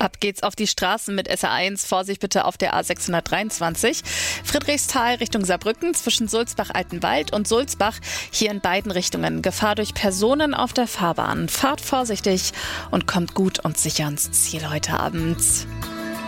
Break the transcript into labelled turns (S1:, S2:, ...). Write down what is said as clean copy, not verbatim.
S1: Ab geht's auf die Straßen mit SR1. Vorsicht bitte auf der A623. Friedrichsthal Richtung Saarbrücken zwischen Sulzbach-Altenwald und Sulzbach. Hier in beiden Richtungen Gefahr durch Personen auf der Fahrbahn. Fahrt vorsichtig und kommt gut und sicher ans Ziel heute Abend.